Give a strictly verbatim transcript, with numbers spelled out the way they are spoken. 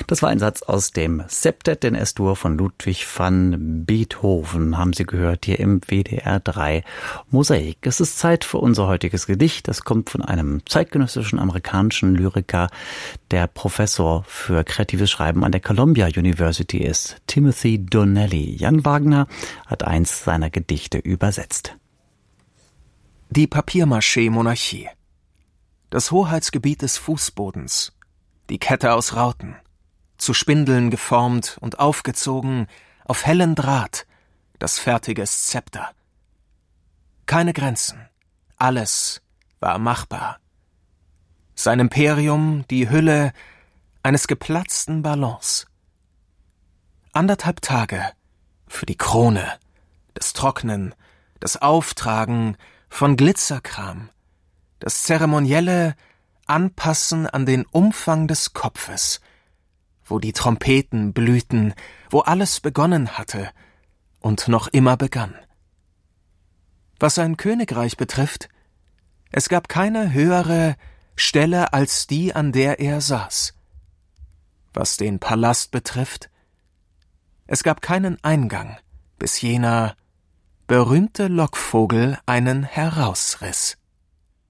Das war ein Satz aus dem Septet in S-Dur von Ludwig van Beethoven, haben Sie gehört, hier im W D R drei Mosaik. Es ist Zeit für unser heutiges Gedicht. Das kommt von einem zeitgenössischen amerikanischen Lyriker, der Professor für kreatives Schreiben an der Columbia University ist, Timothy Donnelly. Jan Wagner hat eins seiner Gedichte übersetzt. Die Papier-Mâché-Monarchie. Das Hoheitsgebiet des Fußbodens. Die Kette aus Rauten. Zu Spindeln geformt und aufgezogen, auf hellen Draht, das fertige Szepter. Keine Grenzen. Alles war machbar. Sein Imperium, die Hülle eines geplatzten Ballons. Anderthalb Tage für die Krone, das Trocknen, das Auftragen von Glitzerkram, das zeremonielle Anpassen an den Umfang des Kopfes, wo die Trompeten blühten, wo alles begonnen hatte und noch immer begann. Was sein Königreich betrifft, es gab keine höhere Stelle als die, an der er saß. Was den Palast betrifft, es gab keinen Eingang, bis jener berühmte Lockvogel einen herausriss.